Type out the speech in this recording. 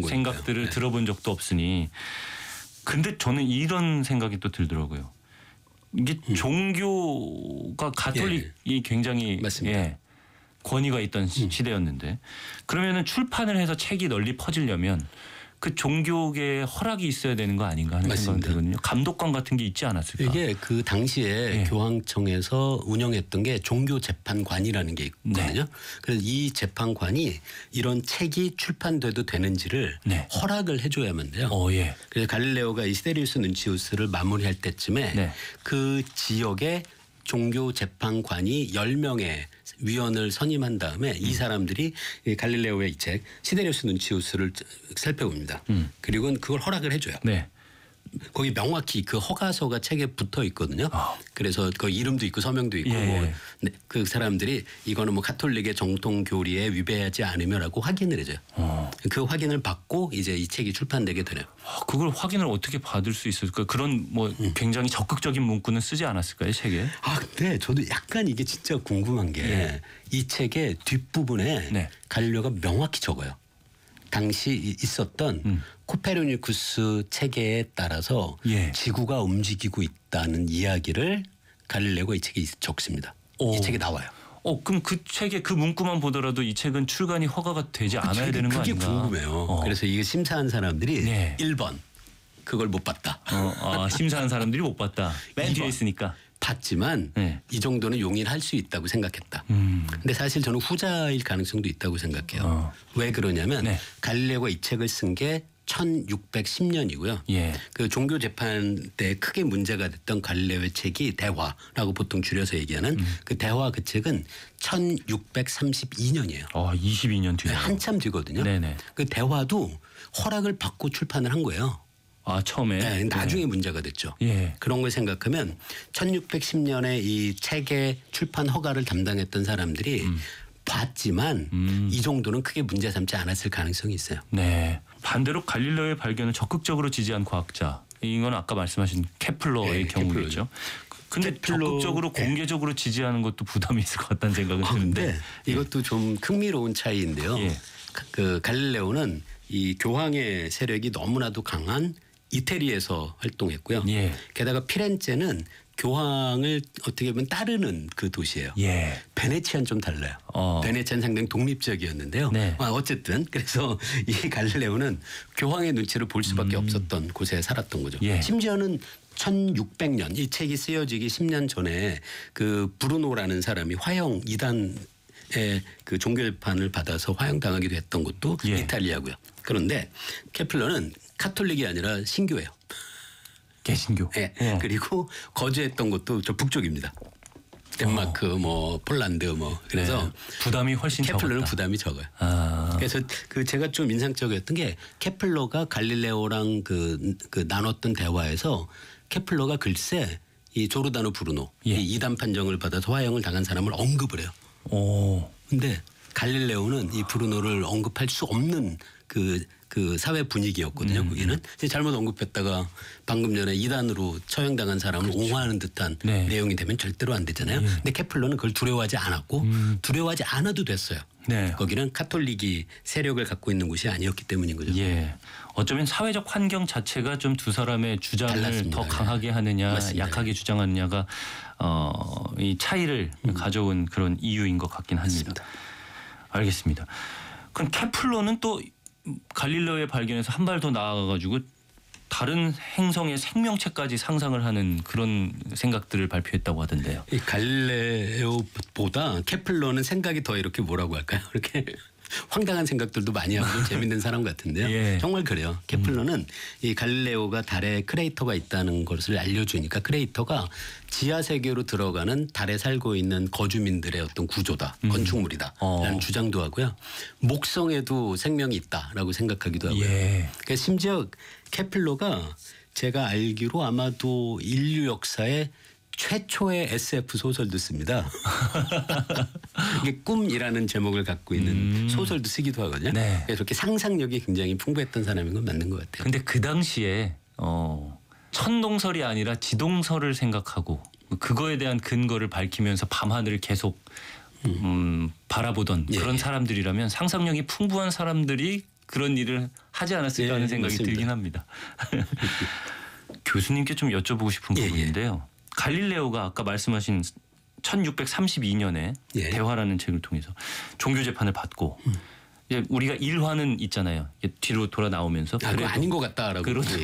생각들을 네. 들어본 적도 없으니. 근데 저는 이런 생각이 또 들더라고요. 이게 종교가 가톨릭이 굉장히 맞습니다. 권위가 있던 시대였는데 그러면은 출판을 해서 책이 널리 퍼지려면 그 종교계의 허락이 있어야 되는 거 아닌가 하는 생각이 맞습니다. 들거든요. 감독관 같은 게 있지 않았을까? 이게 그 당시에 예. 교황청에서 운영했던 게 종교재판관이라는 게 있거든요. 그래서 이 재판관이 이런 책이 출판돼도 되는지를 네. 허락을 해줘야만 돼요. 예. 그래서 갈릴레오가 이 시데리우스 눈치우스를 마무리할 때쯤에 네. 그 지역에 종교 재판관이 10명의 위원을 선임한 다음에 이 사람들이 이 갈릴레오의 이 책 시데리우스 눈치우스를 살펴봅니다. 그리고 그걸 허락을 해줘요. 네. 거기 명확히 그 허가서가 책에 붙어 있거든요. 그래서 그 이름도 있고 서명도 있고 예. 뭐 그 사람들이 이거는 뭐 가톨릭의 정통 교리에 위배하지 않으며라고 확인을 해줘요. 그 확인을 받고 이제 이 책이 출판되게 되네요. 그걸 확인을 어떻게 받을 수 있을까? 그런 뭐 굉장히 적극적인 문구는 쓰지 않았을까요, 책에? 근데 저도 약간 이게 진짜 궁금한 게 이 책의 뒷부분에 네. 갈릴레오가 명확히 적어요. 당시 있었던 코페르니쿠스 체계에 따라서 예. 지구가 움직이고 있다는 이야기를 갈릴레오가 이 책에 적습니다. 이 책에 나와요. 그럼 그 책에 그 문구만 보더라도 이 책은 출간이 허가가 되지 않아야 되는 거 그게 아닌가? 궁금해요. 그래서 이게 심사한 사람들이 네. 1번 그걸 못 봤다. 심사한 사람들이 못 봤다. 맨 뒤에 2번. 있으니까. 봤지만 네. 이 정도는 용인할 수 있다고 생각했다. 근데 사실 저는 후자일 가능성도 있다고 생각해요. 왜 그러냐면 네. 갈릴레오가 이 책을 쓴 게 1610년이고요. 예. 그 종교 재판 때 크게 문제가 됐던 갈릴레오의 책이 대화라고 보통 줄여서 얘기하는 그 대화 그 책은 1632년이에요. 22년 뒤에. 한참 뒤거든요. 네네. 그 대화도 허락을 받고 출판을 한 거예요. 처음에. 네, 나중에 문제가 됐죠. 예. 그런 걸 생각하면 1610년에 이 책의 출판 허가를 담당했던 사람들이 봤지만 이 정도는 크게 문제 삼지 않았을 가능성이 있어요. 네. 반대로 갈릴레오의 발견을 적극적으로 지지한 과학자. 이건 아까 말씀하신 케플러의 네, 경우겠죠. 근데 적극적으로 공개적으로 지지하는 것도 부담이 있을 것 같다는 생각은 드는데. 근데 이것도 좀 흥미로운 차이인데요. 예. 그 갈릴레오는 이 교황의 세력이 너무나도 강한 이태리에서 활동했고요. 예. 게다가 피렌체는 교황을 어떻게 보면 따르는 그 도시예요. 예. 베네치아는 좀 달라요. 베네치아는 상당히 독립적이었는데요. 네. 어쨌든 그래서 이 갈릴레오는 교황의 눈치를 볼 수밖에 없었던 곳에 살았던 거죠. 예. 심지어는 1600년 이 책이 쓰여지기 10년 전에 그 브루노라는 사람이 화형 이단의 그 종교재판을 받아서 화형당하기도 했던 곳도 예. 이탈리아고요. 그런데 케플러는 카톨릭이 아니라 신교예요. 개신교. 네. 그리고 거주했던 곳도 저 북쪽입니다. 덴마크, 뭐 폴란드, 뭐 그래서 네. 부담이 훨씬 케플러는 적었다. 부담이 적어요. 아. 그래서 그 제가 좀 인상적이었던 게 케플러가 갈릴레오랑 그 나눴던 대화에서 케플러가 글쎄 이 조르다노 브루노 예. 이 이단 판정을 받아서 화형을 당한 사람을 언급을 해요. 근데 갈릴레오는 이 브루노를 언급할 수 없는 그 사회 분위기였거든요. 거기는 잘못 언급했다가 방금 전에 이단으로 처형당한 사람을 옹호하는 듯한 네. 내용이 되면 절대로 안 되잖아요. 근데 케플러는 그걸 두려워하지 않았고 두려워하지 않아도 됐어요. 네. 거기는 카톨릭이 세력을 갖고 있는 곳이 아니었기 때문인 거죠. 예. 어쩌면 사회적 환경 자체가 좀 두 사람의 주장을 달랐습니다. 더 강하게 하느냐, 맞습니다. 약하게 주장하느냐가 이 차이를 가져온 그런 이유인 것 같긴 합니다. 맞습니다. 알겠습니다. 그럼 케플러는 또 갈릴레오의 발견에서 한 발 더 나아가가지고 다른 행성의 생명체까지 상상을 하는 그런 생각들을 발표했다고 하던데요. 이 갈릴레오보다 케플러는 생각이 더 이렇게 뭐라고 할까요? 이렇게 황당한 생각들도 많이 하고 좀 재밌는 사람 같은데요. 예. 정말 그래요. 케플러는 이 갈릴레오가 달에 크레이터가 있다는 것을 알려주니까 크레이터가 지하 세계로 들어가는 달에 살고 있는 거주민들의 어떤 구조다, 건축물이다 라는 주장도 하고요. 목성에도 생명이 있다라고 생각하기도 하고요. 예. 그러니까 심지어 케플러가 제가 알기로 아마도 인류 역사에 최초의 SF 소설도 씁니다. 이게 꿈이라는 제목을 갖고 있는 소설도 쓰기도 하거든요. 네. 그래서 이렇게 상상력이 굉장히 풍부했던 사람인 건 맞는 것 같아요. 근데 그 당시에 천동설이 아니라 지동설을 생각하고 그거에 대한 근거를 밝히면서 밤하늘을 계속 바라보던 예. 그런 사람들이라면 상상력이 풍부한 사람들이 그런 일을 하지 않았을까 하는 생각이 맞습니다. 들긴 합니다. 교수님께 좀 여쭤보고 싶은 부분인데요. 갈릴레오가 아까 말씀하신 1632년에 예. 대화라는 책을 통해서 종교 재판을 받고 이제 우리가 일화는 있잖아요. 뒤로 돌아 나오면서 그거 아닌 것 같다라고 그런 얘기하죠.